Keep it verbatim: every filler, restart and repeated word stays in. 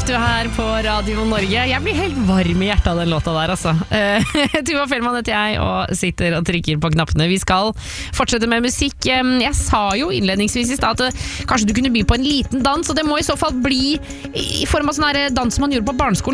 fikk du her på Radio Norge. Jeg blir helt varm i hjertet av den låta der, altså. Tuva Fellmann heter jeg, og sitter og trykker på knappene. Vi skal fortsette med musikk. Jeg sa jo innledningsvis i stad at kanskje du kunne by på en liten dans, og det må i så fall bli i form av sånn her dans som man gjorde på barneskolen.